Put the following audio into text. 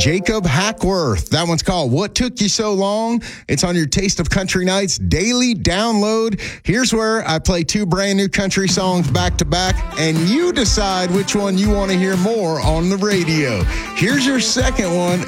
Jacob Hackworth. That one's called What Took You So Long? It's on your Taste of Country Nights daily download. Here's where I play two brand new country songs back to back, and you decide which one you want to hear more on the radio. Here's your second one.